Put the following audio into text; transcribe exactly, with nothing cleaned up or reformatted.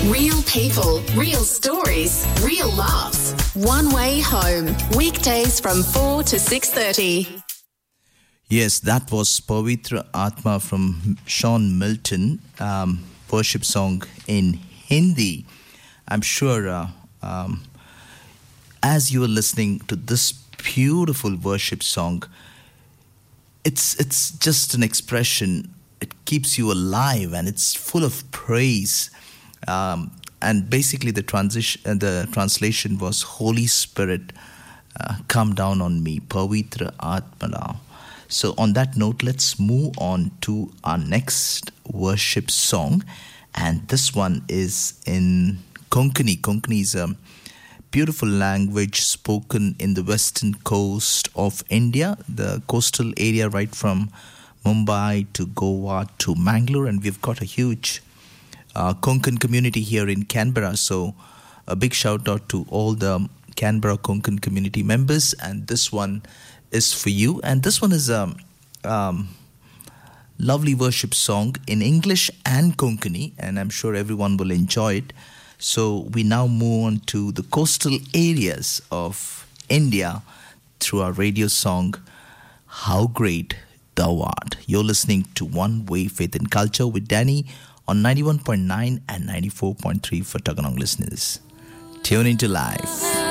Real people, real stories, real laughs. One Way Home. Weekdays from four to six thirty. Yes, that was Pavitra Atma from Sean Milton, um, worship song in Hindi. I'm sure uh, um, as you are listening to this beautiful worship song, it's it's just an expression. It keeps you alive, and it's full of praise. Um, and basically, the transition, uh, the translation was "Holy Spirit, uh, come down on me." Pavitra Atmana. So, on that note, let's move on to our next worship song, and this one is in Konkani. Konkani is a beautiful language spoken in the western coast of India, the coastal area right from Mumbai to Goa to Mangalore, and we've got a huge uh, Konkan community here in Canberra. So a big shout out to all the Canberra Konkan community members, and this one is for you. And this one is a um, lovely worship song in English and Konkani, and I'm sure everyone will enjoy it. So we now move on to the coastal areas of India through our radio song, How Great Thou Art. You're listening to One Way Faith and Culture with Danny on ninety-one point nine and ninety-four point three for Taganong listeners. Tune into live.